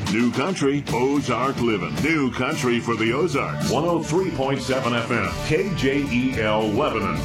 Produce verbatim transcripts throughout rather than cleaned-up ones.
New Country, Ozark Living. New Country for the Ozarks. one oh three point seven F M, K J E L Lebanon.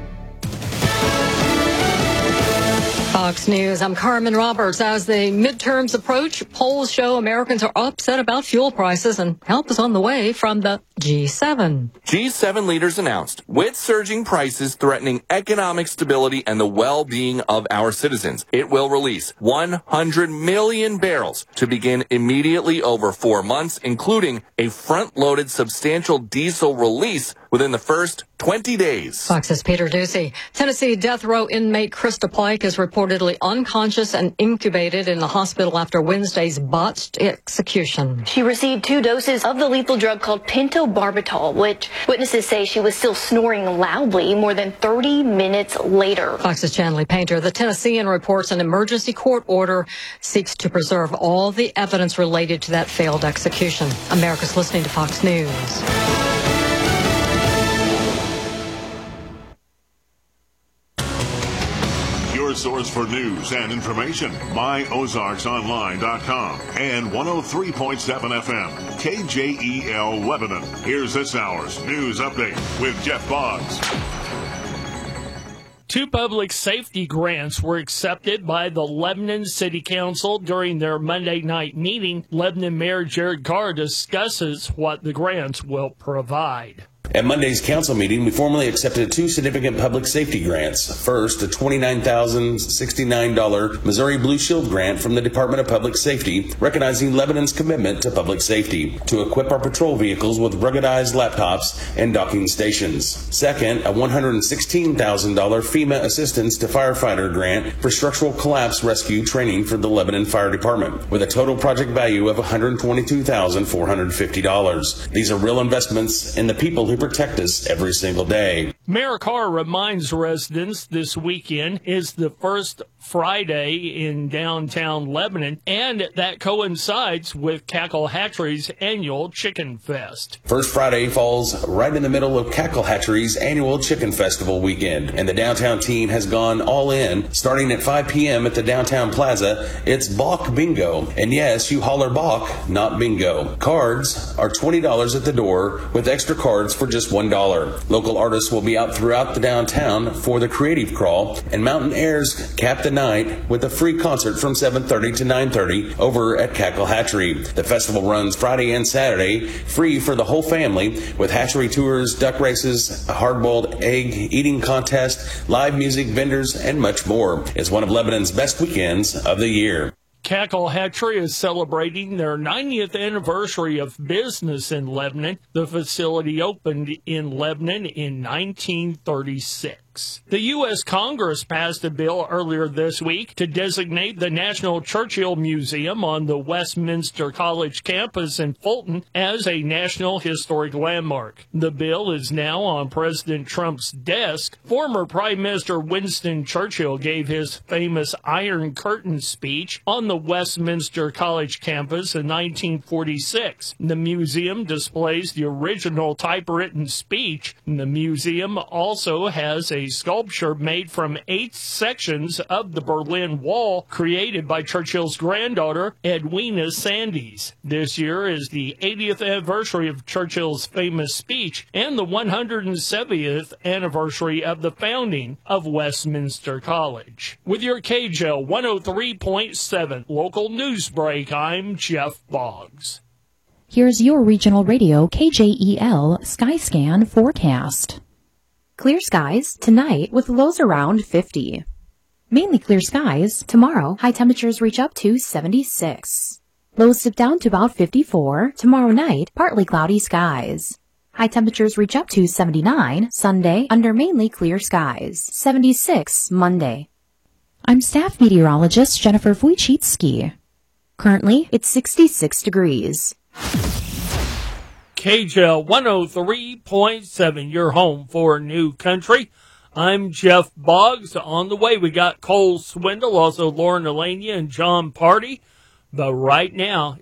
Fox News, I'm Carmen Roberts. As the midterms approach, polls show Americans are upset about fuel prices, and help is on the way from the G seven. G seven leaders announced, with surging prices threatening economic stability and the well-being of our citizens, it will release one hundred million barrels to begin immediately over four months, including a front-loaded substantial diesel release within the first twenty days. Fox's Peter Ducey. Tennessee death row inmate Krista Pike is reportedly unconscious and incubated in the hospital after Wednesday's botched execution. She received two doses of the lethal drug called pentobarbital, which witnesses say she was still snoring loudly more than thirty minutes later. Fox's Chanley Painter. The Tennessean reports an emergency court order seeks to preserve all the evidence related to that failed execution. America's listening to Fox News. Your source for news and information, my ozarks online dot com and one oh three point seven F M, K J E L Lebanon. Here's this hour's news update with Jeff Boggs. Two public safety grants were accepted by the Lebanon City Council during their Monday night meeting. Lebanon Mayor Jared Carr discusses what the grants will provide. At Monday's council meeting, we formally accepted two significant public safety grants. First, a twenty-nine thousand sixty-nine dollars Missouri Blue Shield grant from the Department of Public Safety, recognizing Lebanon's commitment to public safety, to equip our patrol vehicles with ruggedized laptops and docking stations. Second, a one hundred sixteen thousand dollars FEMA Assistance to Firefighter grant for structural collapse rescue training for the Lebanon Fire Department, with a total project value of one hundred twenty-two thousand four hundred fifty dollars. These are real investments in the people who protect us every single day. Mayor Carr reminds residents this weekend is the first Friday in downtown Lebanon, and that coincides with Cackle Hatchery's annual Chicken Fest. First Friday falls right in the middle of Cackle Hatchery's annual Chicken Festival weekend, and the downtown team has gone all in. Starting at five p.m. at the downtown plaza, it's Bach Bingo. And yes, you holler Bach, not bingo. Cards are twenty dollars at the door, with extra cards for just one dollar. Local artists will be out throughout the downtown for the Creative Crawl, and Mountain Airs cap the night with a free concert from seven thirty to nine thirty over at Cackle Hatchery. The festival runs Friday and Saturday, free for the whole family, with hatchery tours, duck races, a hard-boiled egg eating contest, live music, vendors, and much more. It's one of Lebanon's best weekends of the year. Cackle Hatchery is celebrating their ninetieth anniversary of business in Lebanon. The facility opened in Lebanon in nineteen thirty-six. The U S Congress passed a bill earlier this week to designate the National Churchill Museum on the Westminster College campus in Fulton as a National Historic Landmark. The bill is now on President Trump's desk. Former Prime Minister Winston Churchill gave his famous Iron Curtain speech on the Westminster College campus in nineteen forty-six. The museum displays the original typewritten speech. The museum also has a sculpture made from eight sections of the Berlin Wall created by Churchill's granddaughter, Edwina Sandys. This year is the eightieth anniversary of Churchill's famous speech and the one hundred seventieth anniversary of the founding of Westminster College. With your K J L one oh three point seven local news break, I'm Jeff Boggs. Here's your regional radio K J E L Skyscan forecast. Clear skies tonight with lows around fifty. Mainly clear skies tomorrow. High temperatures reach up to seventy-six. Lows dip down to about fifty-four. Tomorrow night, partly cloudy skies. High temperatures reach up to seventy-nine. Sunday, under mainly clear skies. seventy-six Monday. I'm staff meteorologist Jennifer Wojcicki. Currently, it's sixty-six degrees. K J L one oh three point seven, your home for New Country. I'm Jeff Boggs. On the way, we got Cole Swindle, also Lauren Elania and John Party. But right now,